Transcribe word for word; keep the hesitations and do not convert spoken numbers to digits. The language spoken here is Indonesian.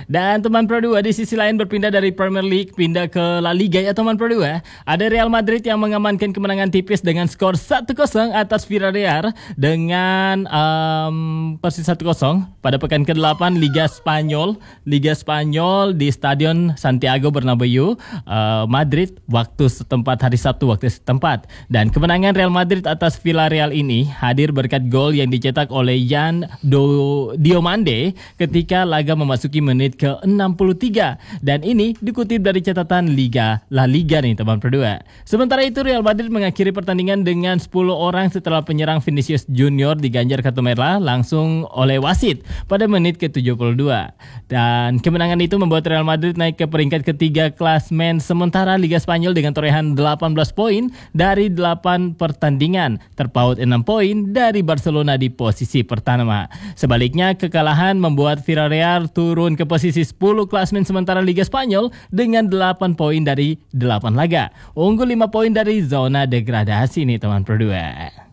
Dan teman Pro dua di sisi lain berpindah dari Premier League pindah ke La Liga ya teman Pro dua. Ada Real Madrid yang mengamankan kemenangan tipis dengan skor satu kosong atas Villarreal dengan um, persis satu kosong pada pekan ke-delapan Liga Spanyol. Liga Spanyol di Stadion Santiago Bernabeu, uh, Madrid waktu setempat hari Sabtu waktu setempat. Dan kemenangan Real Madrid atas Villarreal ini hadir berkat gol yang dicetak oleh Yan Do- Diomande ketika laga memasuki menit ke enam puluh tiga. Dan ini dikutip dari catatan Liga La Liga nih teman Pro dua. Sementara itu Real Madrid mengakhiri pertandingan dengan sepuluh orang setelah penyerang Vinicius Junior diganjar kartu merah langsung oleh wasit pada menit ke tujuh puluh dua. Dan kemenangan itu membuat Real Madrid naik ke peringkat ketiga klasmen sementara Liga Spanyol dengan torehan delapan belas poin dari delapan pertandingan, terpaut enam poin dari Barcelona di posisi pertama. Sebaliknya kekalahan membuat Villarreal turun ke posisi sepuluh klasmen sementara Liga Spanyol dengan delapan poin dari delapan laga. Unggul lima poin dari zona degradasi nih teman Pro dua.